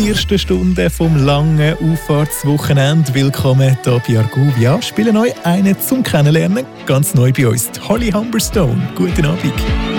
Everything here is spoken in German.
ersten Stunde vom langen Auffahrtswochenende. Willkommen hier bei Argovia. Spielen euch einen zum Kennenlernen. Ganz neu bei uns, die Holly Humberstone. Guten Abend.